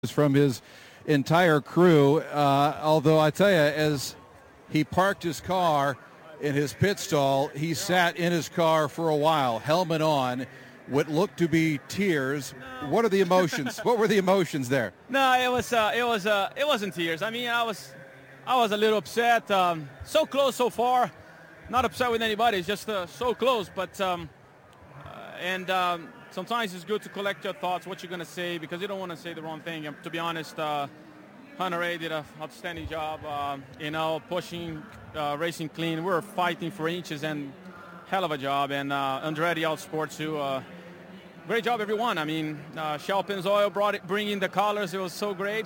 from his entire crew. Although I tell you, as he parked his car in his pit stall, he sat in his car for a while, helmet on, what looked to be tears. What are the emotions? What were the emotions there? No, it wasn't tears. I mean, I was a little upset. So close so far. Not upset with anybody. It's just so close. But sometimes it's good to collect your thoughts, what you're going to say, because you don't want to say the wrong thing. And to be honest, Hunter Ray did an outstanding job, pushing, racing clean. We were fighting for inches and hell of a job. And Andretti Autosport too. Great job, everyone. I mean, Shell Pennzoil bringing the colors. It was so great.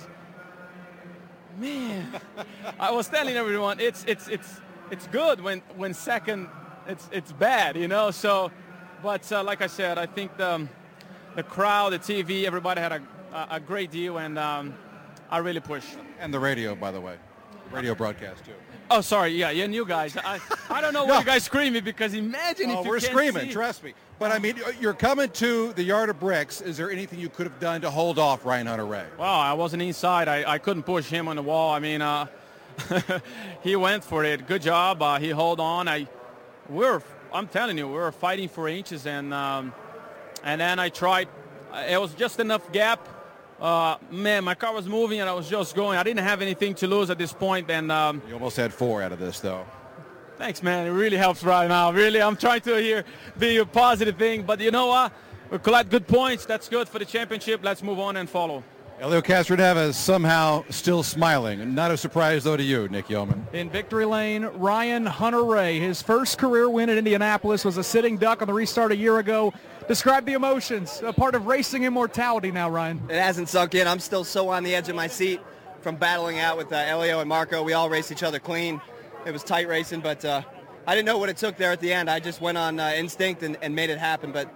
Man, I was telling everyone, it's good when second, it's bad, So, but like I said, I think the crowd, the TV, everybody had a great deal, and I really pushed. And the radio, by the way, radio broadcast too. Oh, sorry, yeah, you guys. I don't know why you guys screaming, because imagine if you we're can't screaming, see. trust me. But I mean, you're coming to the Yard of Bricks. Is there anything you could have done to hold off Ryan Hunter-Ray? Well, I wasn't inside. I couldn't push him on the wall. I mean, he went for it. Good job. He held on. I'm telling you, we were fighting for inches, and then I tried. It was just enough gap. Man, my car was moving, and I was just going. I didn't have anything to lose at this point, and you almost had 4 out of this, though. Thanks, man. It really helps right now. Really, I'm trying to be a positive thing, but you know what? We collect good points. That's good for the championship. Let's move on and follow. Helio Castroneves is somehow still smiling. Not a surprise, though, to you, Nick Yeoman. In victory lane, Ryan Hunter-Ray. His first career win at Indianapolis was a sitting duck on the restart a year ago. Describe the emotions, a part of racing immortality now, Ryan. It hasn't sunk in. I'm still so on the edge of my seat from battling out with Helio and Marco. We all raced each other clean. It was tight racing, but I didn't know what it took there at the end. I just went on instinct and made it happen. But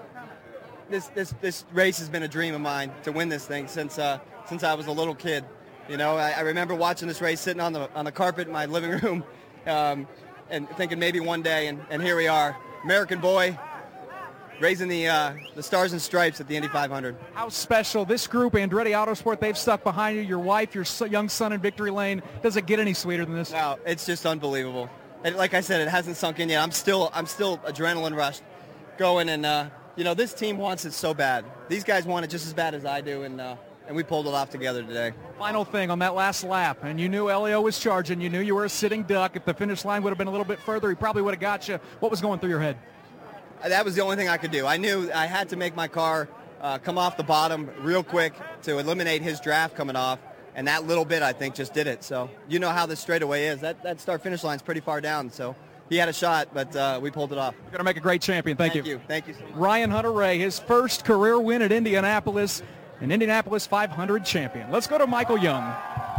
this race has been a dream of mine to win this thing since I was a little kid. I remember watching this race sitting on the carpet in my living room and thinking maybe one day, and here we are, American boy, raising the stars and stripes at the Indy 500. How special this group, Andretti Autosport, they've stuck behind you, your wife, your young son in victory lane. Does it get any sweeter than this? No, it's just unbelievable. And like I said, it hasn't sunk in yet. I'm still adrenaline rushed going, and this team wants it so bad. These guys want it just as bad as I do, and we pulled it off together today. Final thing on that last lap, and you knew Helio was charging. You knew you were a sitting duck. If the finish line would have been a little bit further, he probably would have got you. What was going through your head? That was the only thing I could do. I knew I had to make my car come off the bottom real quick to eliminate his draft coming off, and that little bit, I think, just did it. So you know how this straightaway is. That start-finish line's pretty far down, so he had a shot, but we pulled it off. You're going to make a great champion. Thank you. Thank you so much. Ryan Hunter-Ray, his first career win at Indianapolis, an Indianapolis 500 champion. Let's go to Michael Young.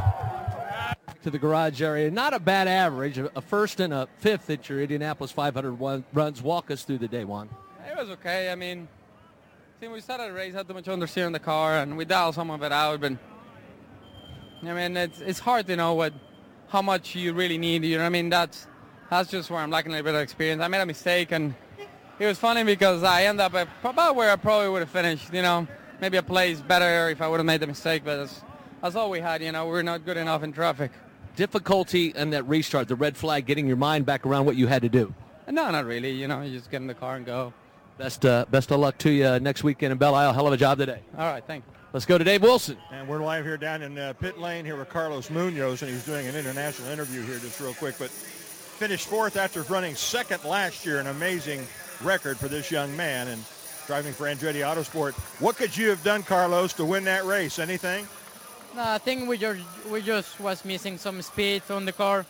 To the garage area. Not a bad average, a first and a fifth at your Indianapolis 500 runs. Walk us through the day, Juan. It was okay. I mean, since we started the race, I had too much understeer in the car, and we dialed some of it out. But I mean, it's hard to know how much you really need. You know what I mean? That's just where I'm lacking a little bit of experience. I made a mistake, and it was funny because I ended up about where I probably would have finished. Maybe a place better if I would have made the mistake, but that's all we had. We're not good enough in traffic. Difficulty in that restart, the red flag, getting your mind back around what you had to do? No, not really. You just get in the car and go. Best of luck to you next weekend in Belle Isle. Hell of a job today. All right, thank you. Let's go to Dave Wilson. And we're live here down in pit lane here with Carlos Munoz, and he's doing an international interview here just real quick. But finished 4th after running 2nd last year, an amazing record for this young man, and driving for Andretti Autosport. What could you have done, Carlos, to win that race? Anything? No, I think we just was missing some speed on the car.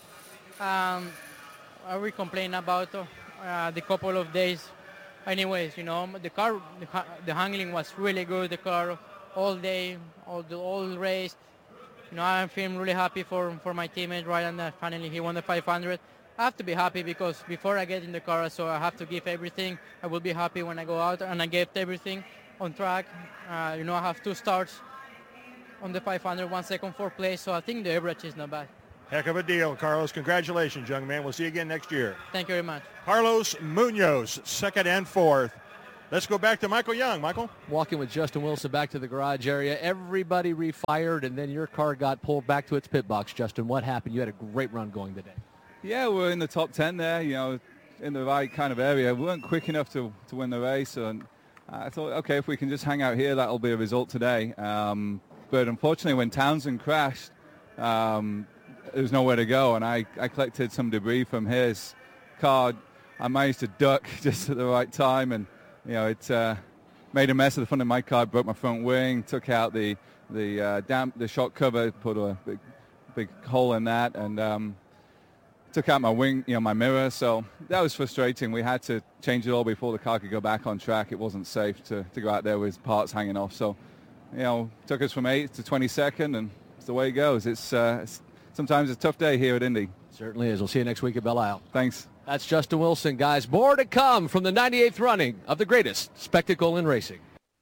We complained about the couple of days. Anyways, the car, the handling was really good. The car all day, all race. I'm feeling really happy for my teammate Ryan that finally he won the 500. I have to be happy because before I get in the car, so I have to give everything. I will be happy when I go out and I gave everything on track. I have 2 starts on the 500, 1 second, 4th place, so I think the average is not bad. Heck of a deal, Carlos. Congratulations, young man. We'll see you again next year. Thank you very much. Carlos Munoz, 2nd and 4th Let's go back to Michael Young. Michael? Walking with Justin Wilson back to the garage area. Everybody refired, and then your car got pulled back to its pit box. Justin, what happened? You had a great run going today. Yeah, we're in the top 10 there, in the right kind of area. We weren't quick enough to win the race, and I thought, okay, if we can just hang out here, that'll be a result today. But unfortunately, when Townsend crashed, there was nowhere to go, and I collected some debris from his car. I managed to duck just at the right time, and it made a mess of the front of my car, broke my front wing, took out the shock cover, put a big hole in that, and took out my wing, my mirror. So that was frustrating. We had to change it all before the car could go back on track. It wasn't safe to go out there with parts hanging off. So, took us from 8th to 22nd, and it's the way it goes. It's sometimes a tough day here at Indy. Certainly is. We'll see you next week at Belle Isle. Thanks. That's Justin Wilson, guys. More to come from the 98th running of the greatest spectacle in racing.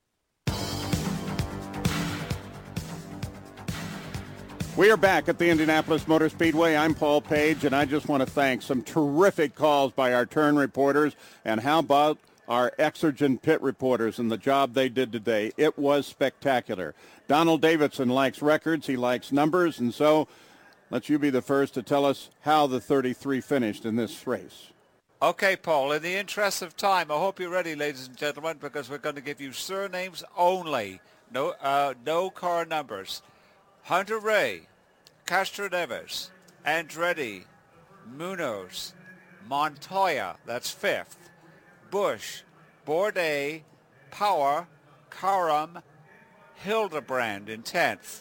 We are back at the Indianapolis Motor Speedway. I'm Paul Page, and I just want to thank some terrific calls by our turn reporters. And how about our Exergen pit reporters and the job they did today? It was spectacular. Donald Davidson likes records. He likes numbers. And so let you be the first to tell us how the 33 finished in this race. Okay, Paul, in the interest of time, I hope you're ready, ladies and gentlemen, because we're going to give you surnames only. No car numbers. Hunter Ray, Castroneves, Andretti, Munoz, Montoya, that's 5th, Busch, Bourdais, Power, Karam, Hildebrand in 10th,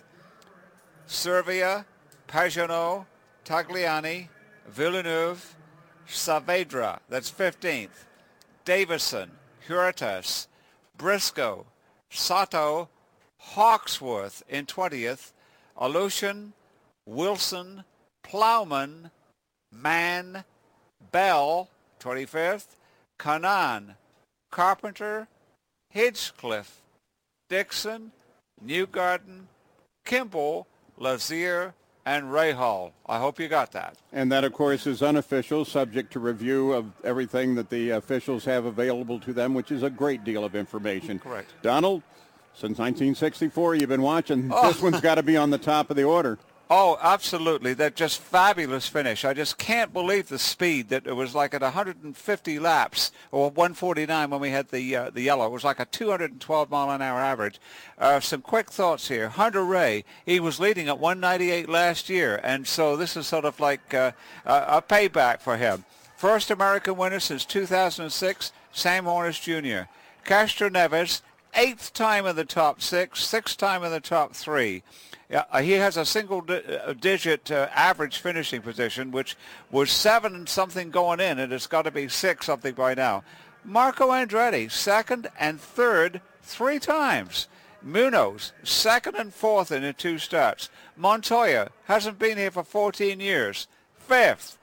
Servia, Pagenaud, Tagliani, Villeneuve, Saavedra, that's 15th, Davison, Hurtas, Briscoe, Sato, Hawksworth in 20th, Aleutian, Wilson, Plowman, Mann, Bell, 25th, Kanan, Carpenter, Hinchcliffe, Dixon, Newgarden, Kimball, Lazier, and Rahal. I hope you got that. And that, of course, is unofficial, subject to review of everything that the officials have available to them, which is a great deal of information. Correct. Donald, since 1964, you've been watching. This one's got to be on the top of the order. Oh, absolutely. That just fabulous finish. I just can't believe the speed that it was like at 150 laps, or 149 when we had the yellow. It was like a 212-mile-an-hour average. Some quick thoughts here. Hunter Ray, he was leading at 198 last year, and so this is sort of like a payback for him. First American winner since 2006, Sam Hornish Jr. Castroneves, 8th time in the top 6, 6th time in the top 3. He has a single-digit average finishing position, which was 7-something going in, and it's got to be 6-something by now. Marco Andretti, 2nd and 3rd 3 times. Munoz, 2nd and 4th in 2 starts. Montoya hasn't been here for 14 years, 5th.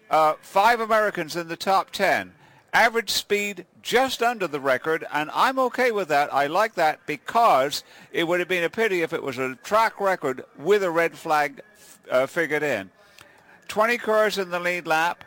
5 Americans in the top 10. Average speed just under the record, and I'm okay with that. I like that because it would have been a pity if it was a track record with a red flag figured in. 20 cars in the lead lap,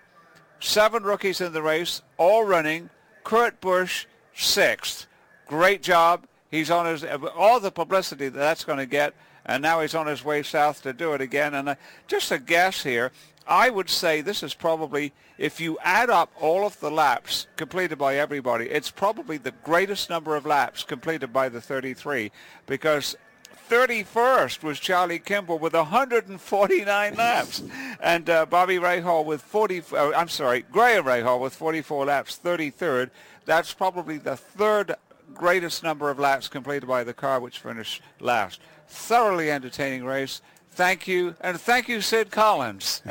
7 rookies in the race, all running. Kurt Busch, 6th. Great job. He's on his, all the publicity that's going to get, and now he's on his way south to do it again. And just a guess here, I would say this is probably, if you add up all of the laps completed by everybody, it's probably the greatest number of laps completed by the 33, because 31st was Charlie Kimball with 149 laps, and Bobby Rahal with Graham Rahal with 44 laps, 33rd. That's probably the 3rd greatest number of laps completed by the car which finished last. Thoroughly entertaining race. Thank you, and thank you, Sid Collins.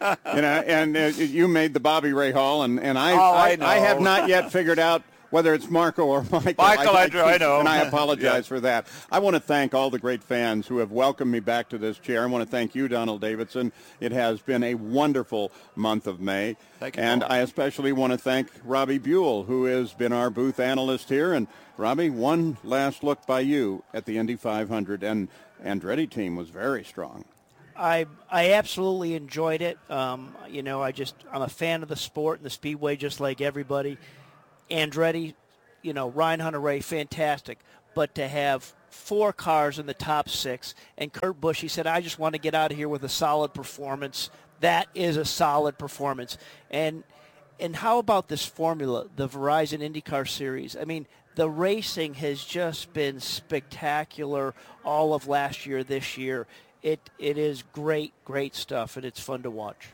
You made the Bobby Rahal, and I have not yet figured out whether it's Marco or Michael. I know. And I apologize for that. I want to thank all the great fans who have welcomed me back to this chair. I want to thank you, Donald Davidson. It has been a wonderful month of May. Thank you, and Paul. I especially want to thank Robbie Buell, who has been our booth analyst here. And, Robbie, one last look by you at the Indy 500, and Andretti team was very strong. I absolutely enjoyed it. I'm a fan of the sport and the speedway just like everybody. Andretti Ryan Hunter-Reay, fantastic. But to have 4 cars in the top 6, and Kurt Busch, he said, I just want to get out of here with a solid performance. That is a solid performance. And how about this formula, the Verizon IndyCar Series? I mean, the racing has just been spectacular all of last year, this year. It is great, great stuff, and it's fun to watch.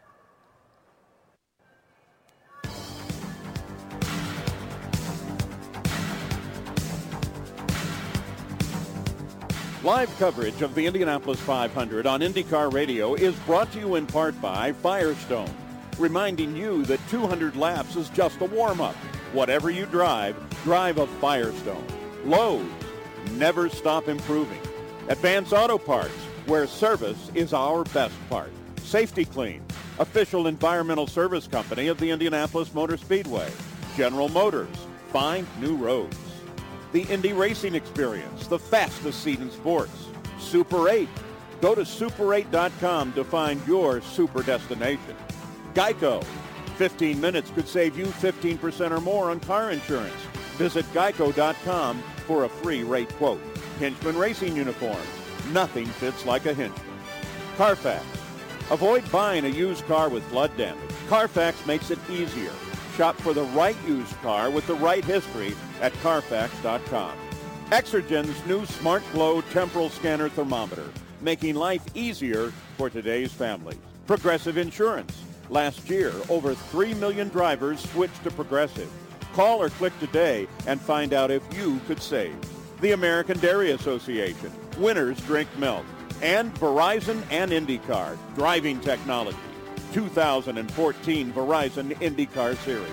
Live coverage of the Indianapolis 500 on IndyCar Radio is brought to you in part by Firestone, reminding you that 200 laps is just a warm-up. Whatever you drive, drive a Firestone. Lowe's, never stop improving. Advance Auto Parts, where service is our best part. Safety Clean, official environmental service company of the Indianapolis Motor Speedway. General Motors, find new roads. The Indy Racing Experience, the fastest seat in sports. Super 8. Go to super8.com to find your super destination. Geico. 15 minutes could save you 15% or more on car insurance. Visit geico.com for a free rate quote. Hinchman Racing Uniforms. Nothing fits like a Hinchman. Carfax. Avoid buying a used car with flood damage. Carfax makes it easier. Shop for the right used car with the right history at Carfax.com. Exergen's new Smart Glow temporal scanner thermometer, making life easier for today's families. Progressive Insurance. Last year, over 3 million drivers switched to Progressive. Call or click today and find out if you could save. The American Dairy Association. Winners drink milk. And Verizon and IndyCar. Driving technology. 2014 Verizon IndyCar Series.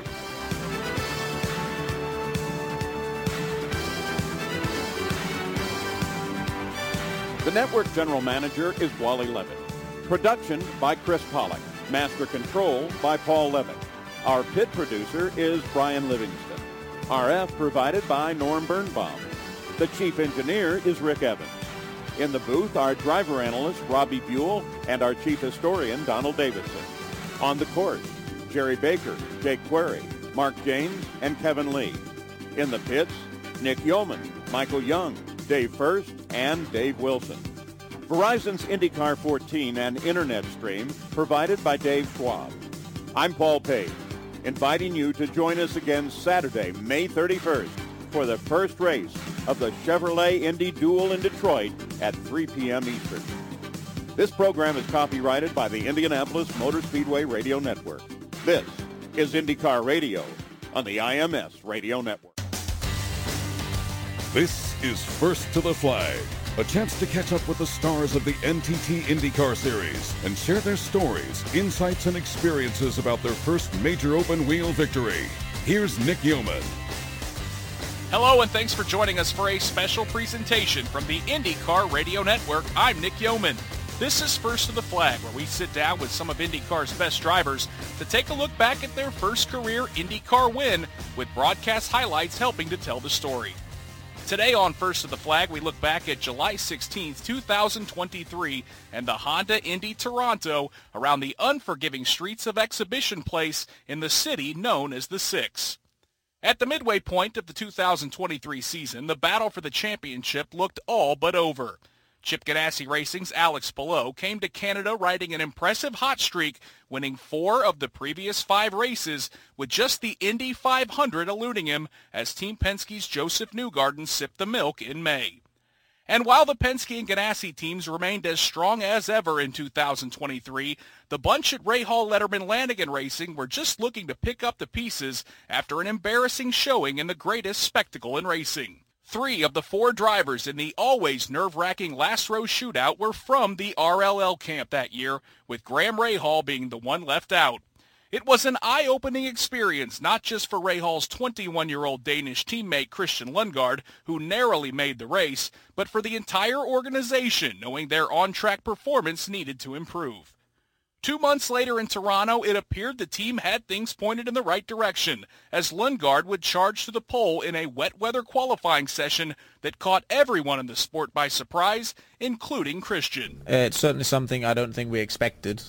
The network general manager is Wally Levitt. Production by Chris Pollack. Master control by Paul Levitt. Our pit producer is Brian Livingston. RF provided by Norm Birnbaum. The chief engineer is Rick Evans. In the booth, our driver analyst, Robbie Buell, and our chief historian, Donald Davidson. On the court, Jerry Baker, Jake Query, Mark James, and Kevin Lee. In the pits, Nick Yeoman, Michael Young, Dave First, and Dave Wilson. Verizon's IndyCar 14 and internet stream provided by Dave Schwab. I'm Paul Page, inviting you to join us again Saturday, May 31st, for the first race of the Chevrolet Indy Duel in Detroit at 3 p.m. Eastern. This program is copyrighted by the Indianapolis Motor Speedway Radio Network. This is IndyCar Radio on the IMS Radio Network. This is First to the Flag, a chance to catch up with the stars of the NTT IndyCar Series and share their stories, insights, and experiences about their first major open-wheel victory. Here's Nick Yeoman. Hello, and thanks for joining us for a special presentation from the IndyCar Radio Network. I'm Nick Yeoman. This is First to the Flag, where we sit down with some of IndyCar's best drivers to take a look back at their first career IndyCar win, with broadcast highlights helping to tell the story. Today on First to the Flag, we look back at July 16, 2023, and the Honda Indy Toronto around the unforgiving streets of Exhibition Place in the city known as the Six. At the midway point of the 2023 season, the battle for the championship looked all but over. Chip Ganassi Racing's Alex Palou came to Canada riding an impressive hot streak, winning 4 of the previous 5 races, with just the Indy 500 eluding him as Team Penske's Joseph Newgarden sipped the milk in May. And while the Penske and Ganassi teams remained as strong as ever in 2023, the bunch at Rahal Letterman Lanigan Racing were just looking to pick up the pieces after an embarrassing showing in the greatest spectacle in racing. 3 of the 4 drivers in the always nerve-wracking last row shootout were from the RLL camp that year, with Graham Rahal being the one left out. It was an eye-opening experience, not just for Rahal's 21-year-old Danish teammate Christian Lundgaard, who narrowly made the race, but for the entire organization, knowing their on-track performance needed to improve. 2 months later in Toronto, it appeared the team had things pointed in the right direction, as Lundgaard would charge to the pole in a wet weather qualifying session that caught everyone in the sport by surprise, including Christian. It's certainly something I don't think we expected.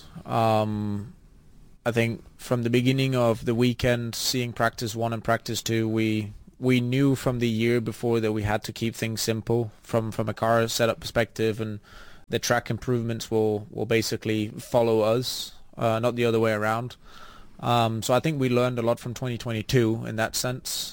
I think from the beginning of the weekend, seeing practice 1 and practice 2, we we knew from the year before that we had to keep things simple from a car setup perspective, and the track improvements will basically follow us, not the other way around. So I think we learned a lot from 2022 in that sense.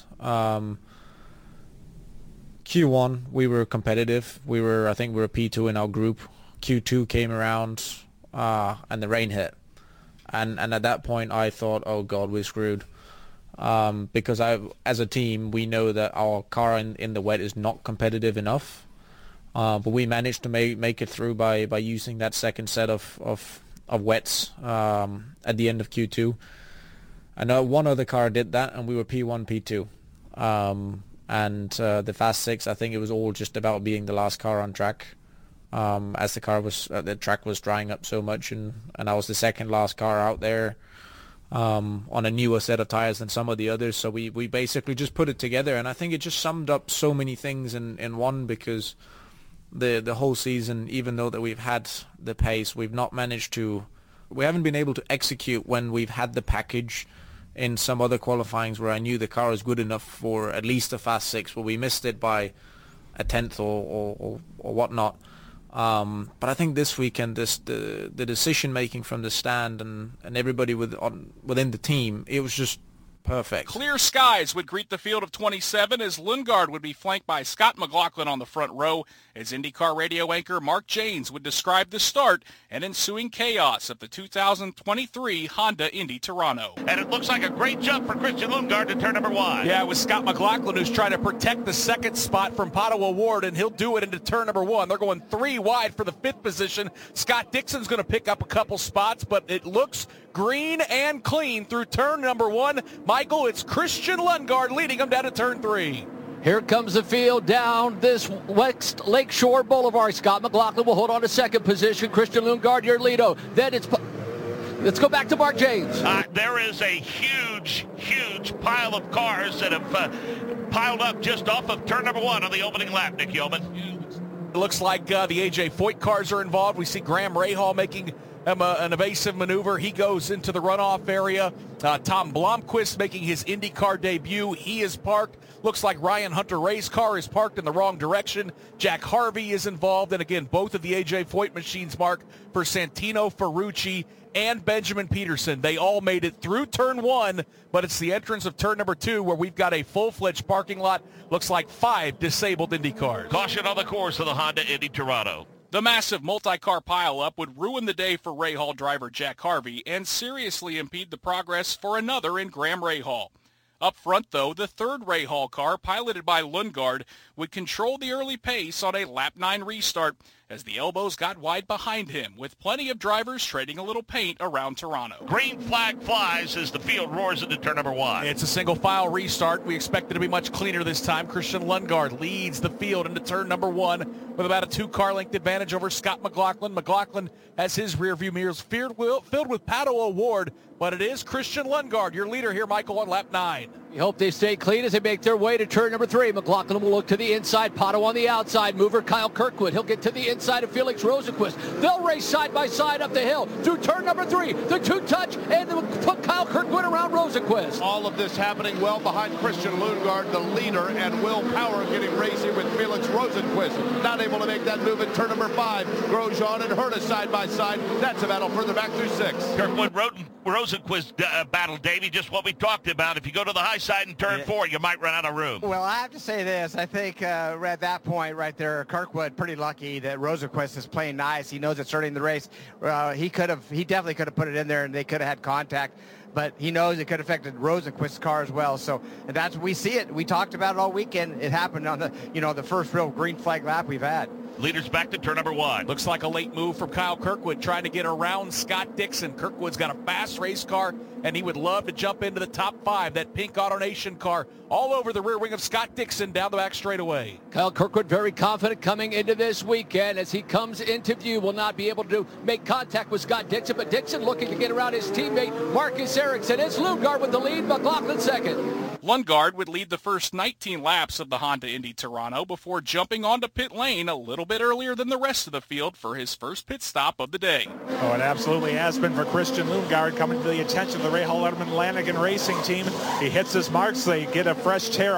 Q1 we were competitive. I think we were P2 in our group. Q2 came around and the rain hit, and at that point I thought, oh God, we're screwed. Because as a team, we know that our car in the wet is not competitive enough, but we managed to make it through by using that second set of wets at the end of Q2. And one other car did that, and we were P1, P2. And the Fast 6, I think it was all just about being the last car on track, as the track was drying up so much, and I was the second last car out there. On a newer set of tires than some of the others, so we basically just put it together, and I think it just summed up so many things in one, because the whole season, even though that we've had the pace, we haven't been able to execute when we've had the package in some other qualifyings where I knew the car was good enough for at least a Fast 6, but we missed it by a tenth or whatnot. But I think this weekend, the decision making from the stand and everybody within the team, it was just perfect. Clear skies would greet the field of 27 as Lundgaard would be flanked by Scott McLaughlin on the front row, as IndyCar radio anchor Mark Jaynes would describe the start and ensuing chaos of the 2023 Honda Indy Toronto. And it looks like a great jump for Christian Lundgaard to turn number 1. Yeah, it was Scott McLaughlin who's trying to protect the second spot from Pato O'Ward, and he'll do it into turn number 1. They're going 3 wide for the 5th position. Scott Dixon's going to pick up a couple spots, but it looks green and clean through turn number 1. Michael, it's Christian Lundgaard leading him down to turn 3. Here comes the field down this West Lakeshore Boulevard. Scott McLaughlin will hold on to second position. Christian Lundgaard, your leader. Then let's go back to Mark Jaynes. There is a huge pile of cars that have piled up just off of turn number 1 on the opening lap, Nick Yeoman. It looks like the A.J. Foyt cars are involved. We see Graham Rahal making an evasive maneuver. He goes into the runoff area. Tom Blomqvist making his IndyCar debut. He is parked. Looks like Ryan Hunter-Reay's car is parked in the wrong direction. Jack Harvey is involved. And again, both of the A.J. Foyt machines marked for Santino Ferrucci and Benjamin Peterson. They all made it through turn 1, but it's the entrance of turn number 2 where we've got a full-fledged parking lot. Looks like 5 disabled Indy cars. Caution on the course of the Honda Indy Toronto. The massive multi-car pileup would ruin the day for Rahal driver Jack Harvey and seriously impede the progress for another in Graham Rahal. Up front, though, the third Rahal car, piloted by Lundgaard, would control the early pace on a lap 9 restart as the elbows got wide behind him, with plenty of drivers trading a little paint around Toronto. Green flag flies as the field roars into turn number 1. It's a single file restart. We expect it to be much cleaner this time. Christian Lundgaard leads the field into turn number 1 with about a 2-car length advantage over Scott McLaughlin. McLaughlin has his rearview mirrors filled with Pato O'Ward, but it is Christian Lundgaard, your leader here, Michael, on lap 9. We hope they stay clean as they make their way to turn number 3. McLaughlin will look to the inside. Pato on the outside. Mover Kyle Kirkwood. He'll get to the inside of Felix Rosenqvist. They'll race side by side up the hill through turn number 3. The 2-touch, and they'll put Kyle Kirkwood around Rosenqvist. All of this happening well behind Christian Lundgaard, the leader, and Will Power getting racy with Felix Rosenqvist. Not able to make that move in turn number 5. Grosjean and Herta side by side. That's a battle further back through 6. Kirkwood Rosenqvist battle, Davey, just what we talked about. If you go to the high side in turn 4, you might run out of room. Well, I have to say this. I think at that point right there, Kirkwood pretty lucky that Rosenqvist is playing nice. He knows it's early in the race. He definitely could have put it in there, and they could have had contact. But he knows it could have affected Rosenqvist's car as well. So and we see it. We talked about it all weekend. It happened on the first real green flag lap we've had. Leaders back to turn number 1. Looks like a late move from Kyle Kirkwood trying to get around Scott Dixon. Kirkwood's got a fast race car, and he would love to jump into the top 5. That pink AutoNation car all over the rear wing of Scott Dixon down the back straightaway. Kyle Kirkwood very confident coming into this weekend as he comes into view. Will not be able to make contact with Scott Dixon, but Dixon looking to get around his teammate Marcus Ericsson. It's Lundgaard with the lead, McLaughlin second. Lundgaard would lead the first 19 laps of the Honda Indy Toronto before jumping onto pit lane a little bit earlier than the rest of the field for his first pit stop of the day. Oh, it absolutely has been for Christian Lundgaard, coming to the attention of the Rahal Letterman Lanigan Racing team. He hits his marks. They get a fresh tear off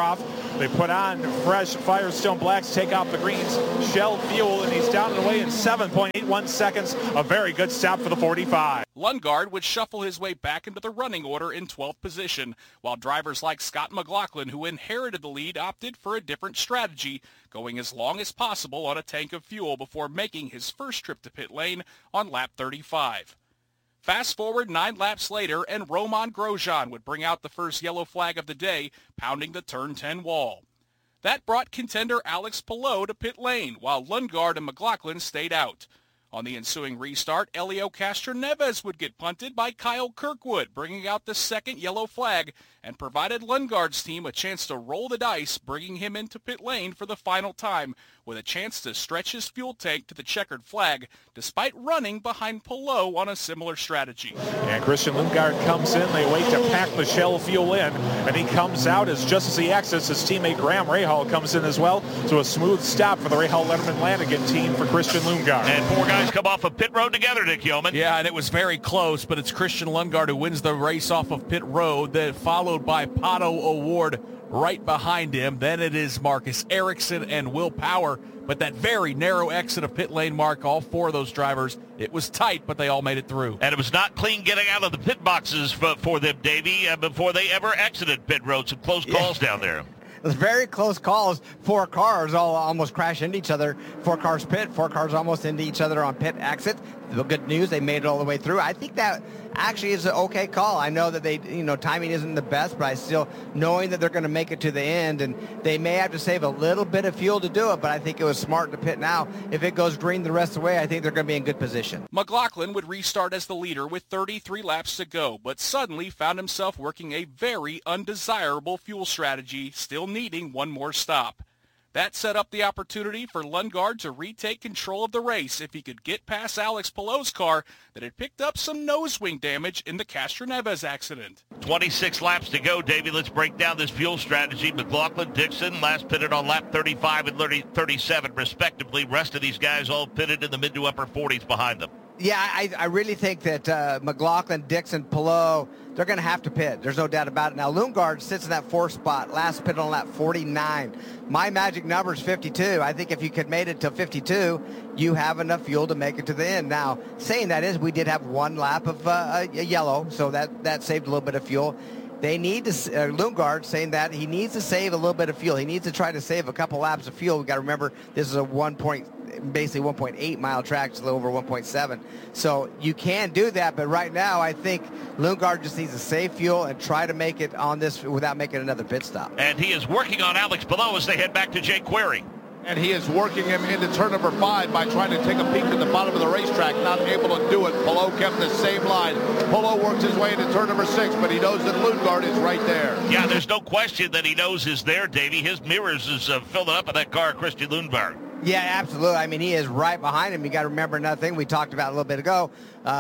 They put on fresh Firestone blacks, take off the greens, Shell fuel, and he's down and away in 7.81 seconds. A very good stop for the 45. Lundgaard would shuffle his way back into the running order in 12th position, while drivers like Scott McLaughlin, who inherited the lead, opted for a different strategy, going as long as possible on a tank of fuel before making his first trip to pit lane on lap 35. Fast forward 9 laps later, and Romain Grosjean would bring out the first yellow flag of the day, pounding the turn 10 wall. That brought contender Alex Palou to pit lane, while Lundgaard and McLaughlin stayed out. On the ensuing restart, Helio Castroneves would get punted by Kyle Kirkwood, bringing out the second yellow flag, and provided Lundgaard's team a chance to roll the dice, bringing him into pit lane for the final time, with a chance to stretch his fuel tank to the checkered flag, despite running behind Palou on a similar strategy. And Christian Lundgaard comes in. They wait to pack the Shell fuel in, and he comes out just as he exits, his teammate Graham Rahal comes in as well. So a smooth stop for the Rahal Letterman Lanigan team for Christian Lundgaard. And 4 guys come off of pit road together, Nick Yeoman. Yeah, and it was very close, but it's Christian Lundgaard who wins the race off of pit road, then followed by Pato O'Ward right behind him. Then it is Marcus Ericsson and Will Power, but that very narrow exit of pit lane, Mark, all 4 of those drivers, it was tight, but they all made it through. And it was not clean getting out of the pit boxes for them, Davey, before they ever exited pit road. Some close calls down there. It was very close calls. 4 cars all almost crashed into each other. 4 cars pit, 4 cars almost into each other on pit exit. The good news, they made it all the way through. I think that actually is an okay call. I know that they, timing isn't the best, but I still, knowing that they're going to make it to the end, and they may have to save a little bit of fuel to do it, but I think it was smart to pit now. If it goes green the rest of the way, I think they're going to be in good position. McLaughlin would restart as the leader with 33 laps to go, but suddenly found himself working a very undesirable fuel strategy, still needing one more stop. That set up the opportunity for Lundgaard to retake control of the race if he could get past Alex Palou's car that had picked up some nose wing damage in the Castroneves accident. 26 laps to go, Davey. Let's break down this fuel strategy. McLaughlin, Dixon, last pitted on lap 35 and 37, respectively. Rest of these guys all pitted in the mid to upper 40s behind them. Yeah, I really think that McLaughlin, Dixon, Palou, they're going to have to pit. There's no doubt about it. Now, Lundgaard sits in that 4th spot, last pit on lap 49. My magic number is 52. I think if you could made it to 52, you have enough fuel to make it to the end. Now, saying that is, we did have 1 lap of yellow, so that saved a little bit of fuel. They need to, Lundgaard saying that he needs to save a little bit of fuel. He needs to try to save a couple laps of fuel. We've got to remember this is a basically 1.8 mile track, just a little over 1.7. So you can do that, but right now I think Lundgaard just needs to save fuel and try to make it on this without making another pit stop. And he is working on Alex Palou as they head back to Jake Query. And he is working him into turn number 5 by trying to take a peek at the bottom of the racetrack. Not able to do it. Palou kept the same line. Palou works his way into turn number 6, but he knows that Lundgaard is right there. Yeah, there's no question that he knows is there, Davey. His mirrors is filling up in that car, Christian Lundgaard. Yeah, absolutely. I mean, he is right behind him. You got to remember another thing we talked about a little bit ago.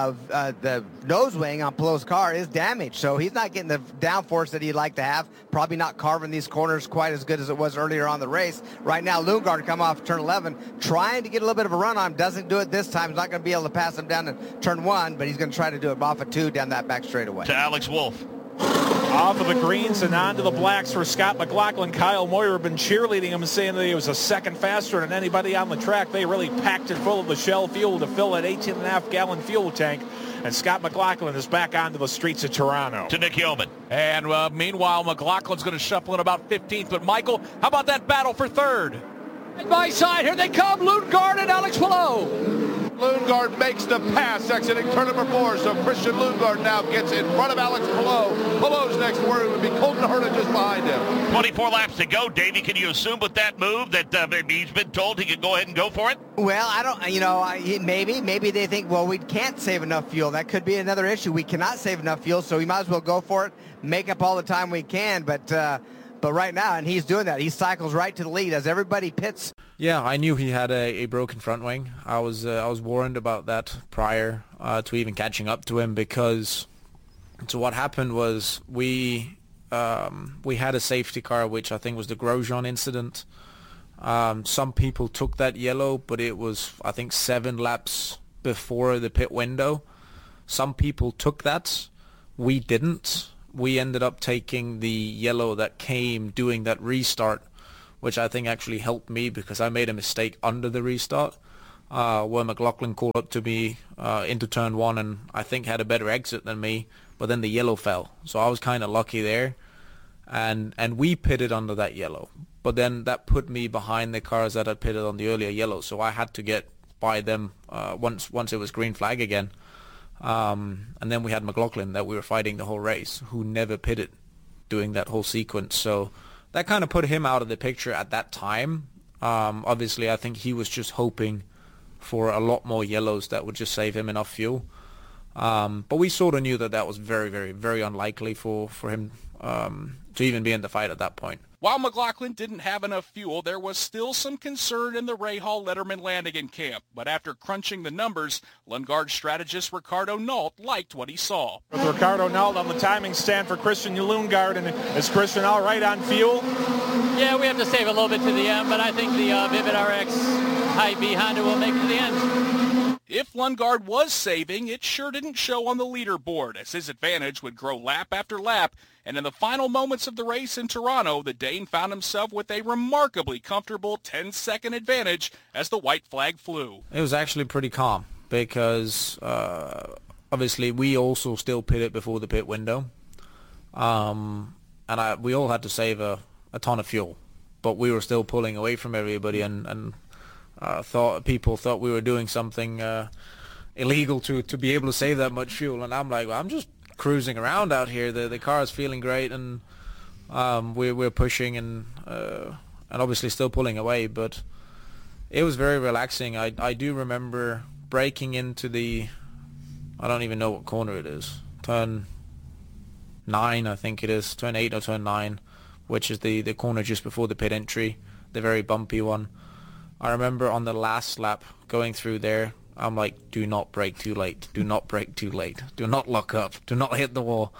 The nose wing on Palou's car is damaged, so he's not getting the downforce that he'd like to have. Probably not carving these corners quite as good as it was earlier on the race. Right now, Lundgaard come off turn 11, trying to get a little bit of a run on him. Doesn't do it this time. He's not going to be able to pass him down to turn 1, but he's going to try to do it off of 2 down that back straightaway. To Alex Wolff. Off of the greens and onto the blacks for Scott McLaughlin. Kyle Moyer have been cheerleading him and saying that he was a second faster than anybody on the track. They really packed it full of the Shell fuel to fill that 18.5-gallon fuel tank. And Scott McLaughlin is back onto the streets of Toronto. To Nick Yeoman. And meanwhile, McLaughlin's going to shuffle in about 15th. But, Michael, how about that battle for 3rd? By side, here they come, Lundgaard and Alex Palou. Lundgaard makes the pass, exiting turn number 4. So Christian Lundgaard now gets in front of Alex Palou. Palou's next word would be Colton Herta just behind him. 24 laps to go. Davey, can you assume with that move that he's been told he can go ahead and go for it? Well, I don't, maybe they think, well, we can't save enough fuel. That could be another issue. We cannot save enough fuel, so we might as well go for it, make up all the time we can. But right now, and he's doing that. He cycles right to the lead as everybody pits. Yeah, I knew he had a broken front wing. I was warned about that prior to even catching up to him, because so what happened was we had a safety car, which I think was the Grosjean incident. Some people took that yellow, but it was, I think, 7 laps before the pit window. Some people took that. We didn't. we ended up taking the yellow that came doing that restart, which I think actually helped me because I made a mistake under the restart, where McLaughlin caught up to me into turn 1 and I think had a better exit than me, but then the yellow fell. So I was kind of lucky there. And we pitted under that yellow. But then that put me behind the cars that had pitted on the earlier yellow. So I had to get by them once it was green flag again. And then we had McLaughlin that we were fighting the whole race, who never pitted doing that whole sequence. So that kind of put him out of the picture at that time. Obviously, I think he was just hoping for a lot more yellows that would just save him enough fuel. But we sort of knew that was very, very, very unlikely for him to even be in the fight at that point. While McLaughlin didn't have enough fuel, there was still some concern in the Rahal Letterman Lanigan camp. But after crunching the numbers, Lundgaard strategist Ricardo Nault liked what he saw. With Ricardo Nault on the timing stand for Christian Lundgaard, and is Christian all right on fuel? Yeah, we have to save a little bit to the end, but I think the Vivid RX Hy-Vee Honda will make it to the end. If Lundgaard was saving, it sure didn't show on the leaderboard, as his advantage would grow lap after lap, and in the final moments of the race in Toronto, the Dane found himself with a remarkably comfortable 10-second advantage as the white flag flew. It was actually pretty calm because obviously we also still pitted before the pit window, and we all had to save a ton of fuel, but we were still pulling away from everybody and people thought we were doing something illegal to be able to save that much fuel, and I'm like, well, I'm just cruising around out here. The car is feeling great, and we're pushing and obviously still pulling away, but it was very relaxing. I do remember braking into I don't even know what corner it is, turn 9 I think it is, turn 8 or turn 9, which is the corner just before the pit entry, the very bumpy one. I remember on the last lap going through there, I'm like, do not brake too late. Do not brake too late. Do not lock up. Do not hit the wall.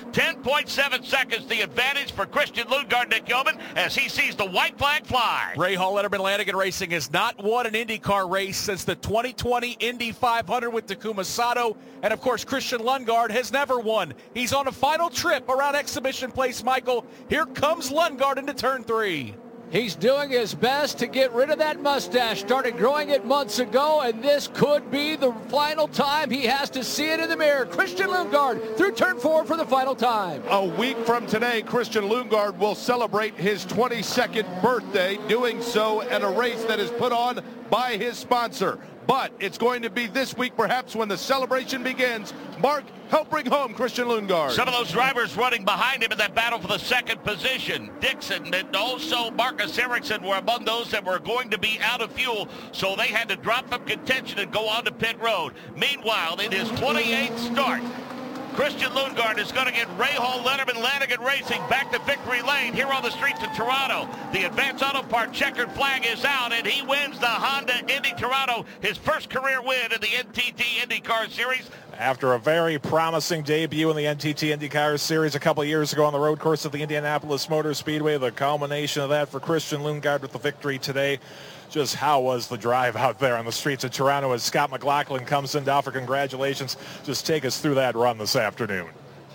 10.7 seconds the advantage for Christian Lundgaard, Nick Yeoman, as he sees the white flag fly. Rahal Letterman Lanigan Racing has not won an IndyCar race since the 2020 Indy 500 with Takuma Sato. And, of course, Christian Lundgaard has never won. He's on a final trip around Exhibition Place, Michael. Here comes Lundgaard into turn 3. He's doing his best to get rid of that mustache. Started growing it months ago, and this could be the final time he has to see it in the mirror. Christian Lundgaard through turn 4 for the final time. A week from today, Christian Lundgaard will celebrate his 22nd birthday, doing so at a race that is put on by his sponsor. But it's going to be this week, perhaps, when the celebration begins. Mark, help bring home Christian Lundgaard. Some of those drivers running behind him in that battle for the second position. Dixon and also Marcus Ericsson were among those that were going to be out of fuel, so they had to drop from contention and go on to pit road. Meanwhile, in his 28th start, Christian Lundgaard is going to get Rahal Letterman Lanigan Racing back to victory lane here on the streets of Toronto. The Advance Auto Part checkered flag is out, and he wins the Honda Indy Toronto, his first career win in the NTT IndyCar Series. After a very promising debut in the NTT IndyCar Series a couple of years ago on the road course of the Indianapolis Motor Speedway, the culmination of that for Christian Lundgaard with the victory today. Just how was the drive out there on the streets of Toronto as Scott McLaughlin comes in to offer congratulations? Just take us through that run this afternoon.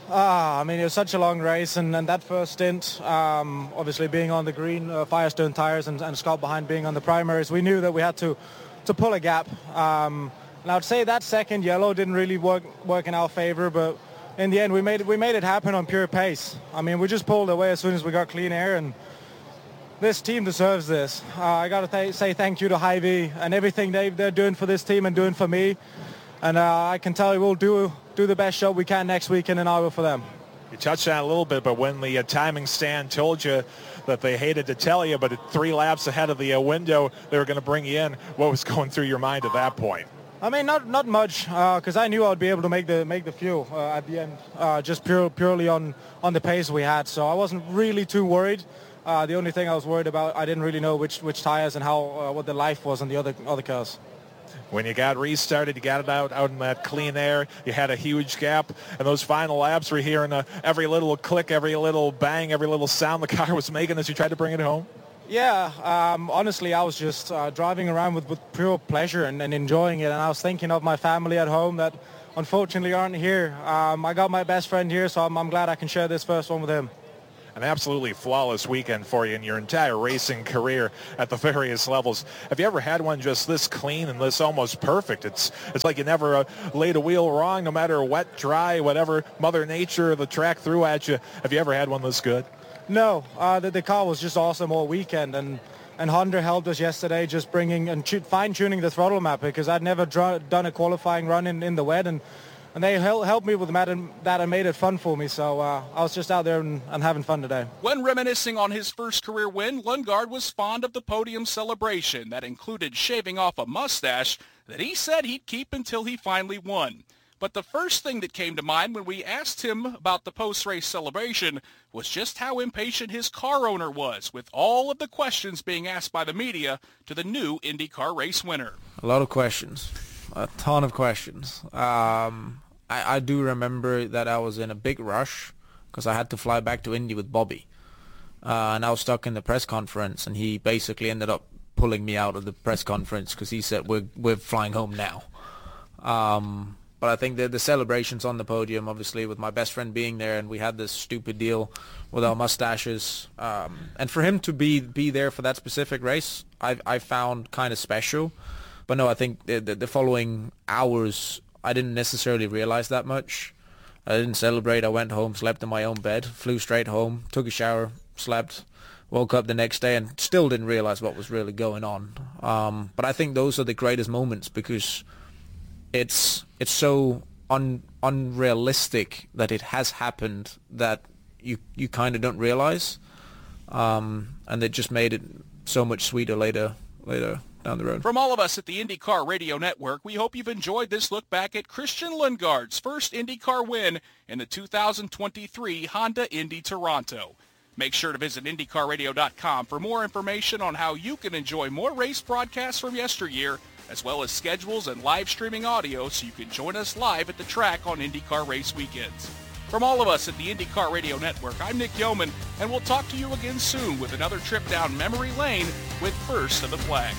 I mean, it was such a long race, and that first stint, obviously being on the green Firestone tires and Scott behind being on the primaries, we knew that we had to pull a gap. And I would say that second yellow didn't really work in our favor, but in the end we made it happen on pure pace. I mean, we just pulled away as soon as we got clean air, and this team deserves this. I got to say thank you to Hy-Vee and everything they're doing for this team and doing for me. And I can tell you we'll do the best job we can next weekend in Iowa for them. You touched on it a little bit, but when the timing stand told you that they hated to tell you, but at 3 laps ahead of the window, they were going to bring you in, what was going through your mind at that point? I mean, not much, because I knew I'd be able to make the fuel at the end, just purely on the pace we had. So I wasn't really too worried. The only thing I was worried about, I didn't really know which tires and how what the life was on the other cars. When you got restarted, you got it out in that clean air. You had a huge gap, and those final laps were hearing every little click, every little bang, every little sound the car was making as you tried to bring it home. Yeah, honestly, I was just driving around with pure pleasure and enjoying it, and I was thinking of my family at home that unfortunately aren't here. I got my best friend here, so I'm glad I can share this first one with him. An absolutely flawless weekend for you in your entire racing career at the various levels. Have you ever had one just this clean and this almost perfect? It's like you never laid a wheel wrong, no matter wet, dry, whatever Mother Nature, the track threw at you. Have you ever had one this good? No, the car was just awesome all weekend, and Honda helped us yesterday just bringing and fine-tuning the throttle map, because I'd never done a qualifying run in the wet, and they helped me with that and made it fun for me. So I was just out there and having fun today. When reminiscing on his first career win, Lundgaard was fond of the podium celebration that included shaving off a mustache that he said he'd keep until he finally won. But the first thing that came to mind when we asked him about the post-race celebration was just how impatient his car owner was with all of the questions being asked by the media to the new IndyCar race winner. A lot of questions. A ton of questions. I do remember that I was in a big rush because I had to fly back to Indy with Bobby. And I was stuck in the press conference, and he basically ended up pulling me out of the press conference because he said, we're flying home now. But I think the celebrations on the podium, obviously, with my best friend being there, and we had this stupid deal with our mustaches. And for him to be there for that specific race, I found kind of special. But no, I think the following hours, I didn't necessarily realize that much. I didn't celebrate. I went home, slept in my own bed, flew straight home, took a shower, slept, woke up the next day, and still didn't realize what was really going on. But I think those are the greatest moments because it's so unrealistic that it has happened that you kind of don't realize. And it just made it so much sweeter later down the road. From all of us at the IndyCar Radio Network, we hope you've enjoyed this look back at Christian Lundgaard's first IndyCar win in the 2023 Honda Indy Toronto. Make sure to visit IndyCarRadio.com for more information on how you can enjoy more race broadcasts from yesteryear, as well as schedules and live streaming audio so you can join us live at the track on IndyCar race weekends. From all of us at the IndyCar Radio Network, I'm Nick Yeoman, and we'll talk to you again soon with another trip down memory lane with First of the Flag.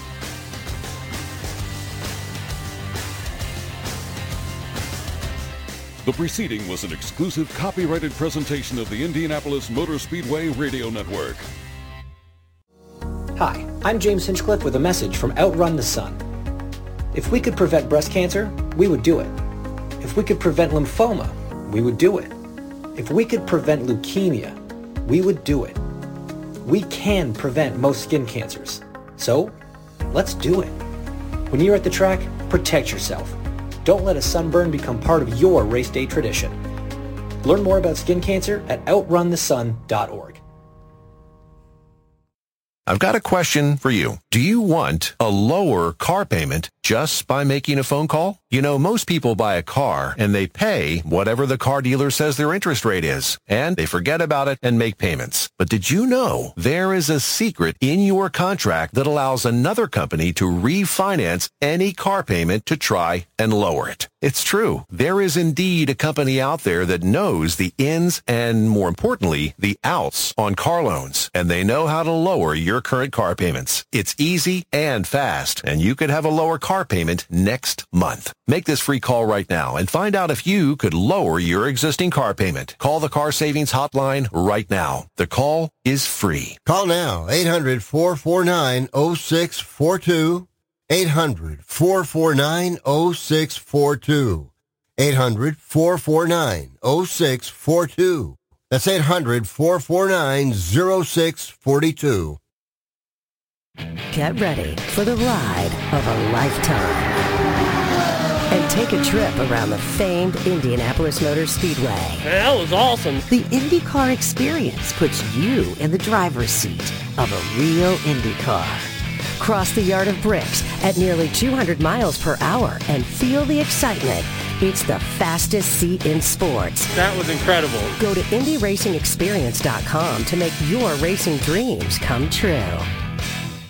The preceding was an exclusive copyrighted presentation of the Indianapolis Motor Speedway Radio Network. Hi, I'm James Hinchcliffe with a message from Outrun the Sun. If we could prevent breast cancer, we would do it. If we could prevent lymphoma, we would do it. If we could prevent leukemia, we would do it. We can prevent most skin cancers. So, let's do it. When you're at the track, protect yourself. Don't let a sunburn become part of your race day tradition. Learn more about skin cancer at outrunthesun.org. I've got a question for you. Do you want a lower car payment just by making a phone call? You know, most people buy a car and they pay whatever the car dealer says their interest rate is, and they forget about it and make payments. But did you know there is a secret in your contract that allows another company to refinance any car payment to try and lower it? It's true. There is indeed a company out there that knows the ins and, more importantly, the outs on car loans, and they know how to lower your current car payments. It's easy and fast, and you could have a lower car payment next month. Make this free call right now and find out if you could lower your existing car payment. Call the Car Savings Hotline right now. The call is free. Call now, 800-449-0642. 800-449-0642. 800-449-0642. That's 800-449-0642. Get ready for the ride of a lifetime. And take a trip around the famed Indianapolis Motor Speedway. That was awesome. The IndyCar experience puts you in the driver's seat of a real Indy car. Cross the yard of bricks at nearly 200 miles per hour and feel the excitement. It's the fastest seat in sports. That was incredible. Go to IndyRacingExperience.com to make your racing dreams come true.